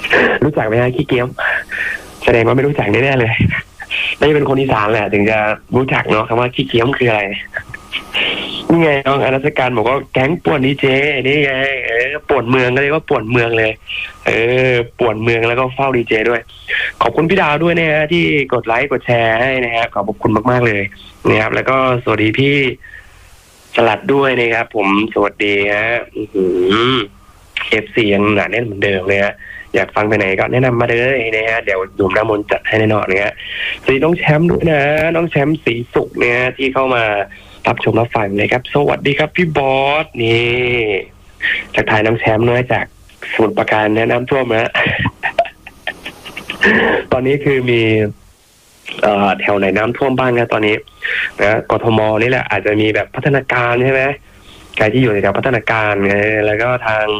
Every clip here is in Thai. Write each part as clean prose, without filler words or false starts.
รู้จักไหมฮะขี้เกียมแสดงว่าไม่รู้จักแน่ๆเลยน่าจะเป็นคนอีสานแหละถึงจะรู้จักเนาะคำว่าขี้เกียมคืออะไรนี่ไงน้องอนัสการบอกว่าแก๊งป่วนดีเจนี่ไงป่วนเมืองก็เรียกว่าป่วนเมืองเลยป่วนเมืองแล้วก็เฝ้าดีเจด้วยขอบคุณพี่ดาวด้วยนะฮะที่กดไลค์กดแชร์ให้นะครับขอบคุณมากๆเลยนะครับแล้วก็สวัสดีพี่สลัดด้วยนะครับผมสวัสดีฮะFC ยังหนาแน่นเหมือนเดิมเลยฮะอยากฟังไปไหนก็แนะนำมาเลยนะฮะเดี๋ยวหนุ่มน้ำมนต์จัดให้แน่นอนเนี่ยสวัสดีน้องแชมป์ด้วยนะน้องแชมป์สีสุกเนี่ยที่เข้ามารับชมรับฟังนะครับสวัสดีครับพี่บอสนี่จากทายน้องแชมป์ด้วยจากสมุทรปราการน้ำท่วมนะ ตอนนี้คือมีแถวไหนน้ำท่วมบ้างนะตอนนี้นะกทมนี่แหละอาจจะมีแบบพัฒนาการใช่ไหมใครที่อยู่ในแถวพัฒนาการแล้วก็ทาง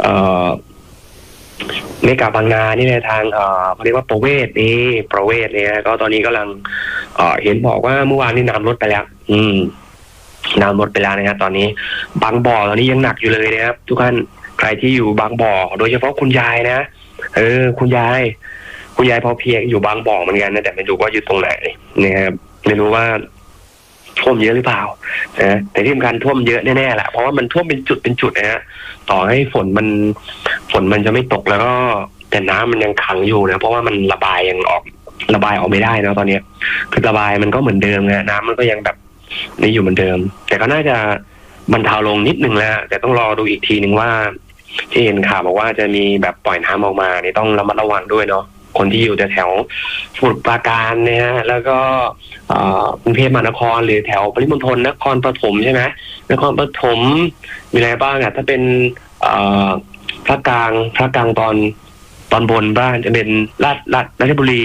เมกาบางนานี่ในทางเขาเรียกว่าประเวศเนี่ยก็ตอนนี้กำลังเห็นบอกว่าเมื่อวานนี้น้ำลดไปแล้วน้ำลดไปแล้วนะครับตอนนี้บางบ่อตอนนี้ยังหนักอยู่เลยนะครับทุกท่านใครที่อยู่บางบ่อโดยเฉพาะคุณยายนะคุณยายพอเพียงอยู่บางบ่อเหมือนกันนะแต่ไม่รู้ว่าอยู่ตรงไหนนะครับไม่รู้ว่าท่วมเยอะหรือเปล่านะแต่ที่สำคัญท่วมเยอะแน่ๆแหละเพราะว่ามันท่วมเป็นจุดนะฮะต่อให้ฝนมันจะไม่ตกแล้วก็แต่น้ำมันยังขังอยู่นะเพราะว่ามันระบายออกไม่ได้นะตอนนี้คือระบายมันก็เหมือนเดิมนะน้ำมันก็ยังแบบนี่อยู่เหมือนเดิมแต่ก็น่าจะบรรเทาลงนิดนึงแล้วแต่ต้องรอดูอีกทีนึงว่าที่เห็นข่าวบอกว่าจะมีแบบปล่อยน้ำออกมานี่ต้องระมัดระวังด้วยเนาะคนที่อยู่แถวสมุทรปราการเนี่ยแล้วก็กรุงเทพมหานครหรือแถวปริมณฑลนครปฐมใช่ไหมนครปฐมมีอะไรบ้างอ่ะถ้าเป็นภาคกลางตอนบนบ้างจะเป็นราชบุรี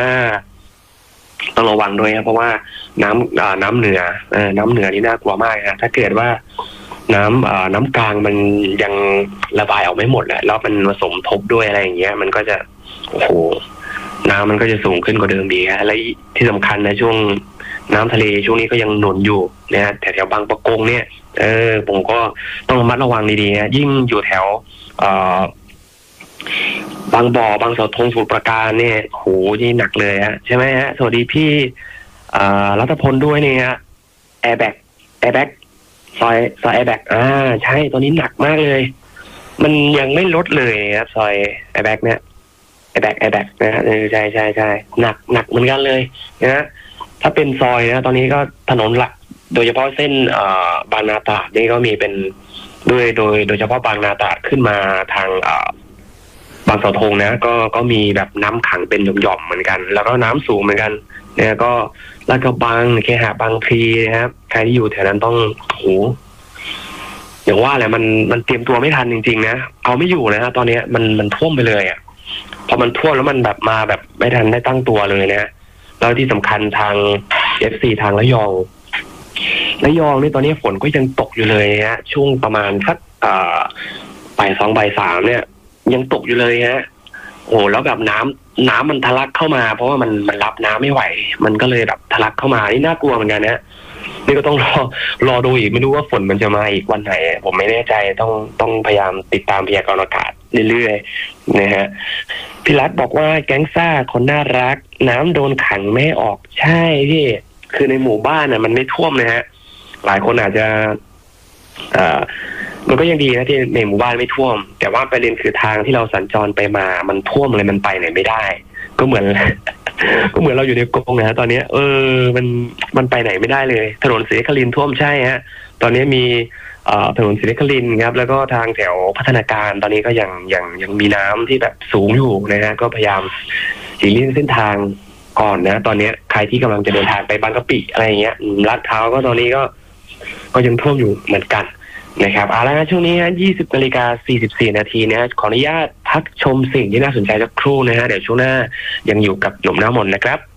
ต้องระวังด้วยครับเพราะว่าน้ำเหนือนี่น่ากลัวมากนะถ้าเกิดว่าน้ำกลางมันยังระบายออกไม่หมดแล้วมันผสมทบด้วยอะไรอย่างเงี้ยมันก็จะโอ้โหน้ำมันก็จะสูงขึ้นกว่าเดิมดีฮะและที่สำคัญนะช่วงน้ำทะเลช่วงนี้ก็ยังหนุนอยู่นะฮะแถวบางปะกงเนี่ยผมก็ต้องระมัดระวังดีๆนะยิ่งอยู่แถวบางบ่อบางเสาธงสมุทรปราการเนี่ยโหนี่หนักเลยฮะใช่ไหมฮะสวัสดีพี่รัตพลด้วยเนี่ยแอร์แบ็กซอยแอร์แบ็กใช่ตอนนี้หนักมากเลยมันยังไม่ลดเลยครับซอยแอร์แบ็กเนี่ยแอร์แบ็กนะใช่หนักเหมือนกันเลยนะถ้าเป็นซอยนะตอนนี้ก็ถนนหลักโดยเฉพาะเส้นบางนาตราดนี่ก็มีเป็นโดยเฉพาะบางนาตราดขึ้นมาทางบางเสาธงนะก็มีแบบน้ำขังเป็นหย่อมๆเหมือนกันแล้วก็น้ำสูงเหมือนกันเนี่ยก็ลาดกระบังเคหะบางพลีนะครับใครที่อยู่แถวนั้นต้องโหอย่างว่าแหละมันเตรียมตัวไม่ทันจริงๆนะเอาไม่อยู่นะตอนนี้มันท่วมไปเลยอ่ะพอมันท่วมแล้วมันแบบมาแบบไม่ทันได้ตั้งตัวเลยนะแล้วที่สำคัญทาง FC ทางระยองนี่ตอนนี้ฝนก็ยังตกอยู่เลยฮะช่วงประมาณสักบ่าย 2 บ่าย 3เนี่ยยังตกอยู่เลยฮะโอ้แล้วแบบน้ำมันทะลักเข้ามาเพราะว่ามันรับน้ำไม่ไหวมันก็เลยแบบทะลักเข้ามานี่น่ากลัวเหมือนกันนะนี่ก็ต้องรอดูอีกไม่รู้ว่าฝนมันจะมาอีกวันไหนผมไม่แน่ใจต้องพยายามติดตามพยากรณ์อากาศเรื่อยๆนะฮะพี่รัฐบอกว่าแก๊งซ่าคนน่ารักน้ำโดนขังไม่ออกใช่พี่คือในหมู่บ้านน่ะมันไม่ท่วมนะฮะหลายคนอาจจะมันก็ยังดีนะที่ในหมู่บ้านไม่ท่วมแต่ว่าประเด็นคือทางที่เราสัญจรไปมามันท่วมเลยมันไปไหนไม่ได้ก็เหมือนเราอยู่ในกรงนะฮะตอนนี้มันไปไหนไม่ได้เลยถนนศรีนครินทร์ท่วมใช่ฮะตอนนี้มีถนนศรีนครินทร์ครับแล้วก็ทางแถวพัฒนาการตอนนี้ก็ยังมีน้ำที่แบบสูงอยู่นะฮะก็พยายามหลีกเลี่ยงเส้นทางก่อนนะตอนนี้ใครที่กำลังจะเดินทางไปบางกะปิอะไรอย่างเงี้ยลาดพร้าวก็ตอนนี้ก็ยังท่วมอยู่เหมือนกันนะครับเอาละช่วงนี้ 20:44 นาทีนะขออนุญาตพักชมสิ่งที่น่าสนใจสักครู่นะฮะเดี๋ยวช่วงหน้ายังอยู่กับหนุ่มน้ำมนต์นะครับ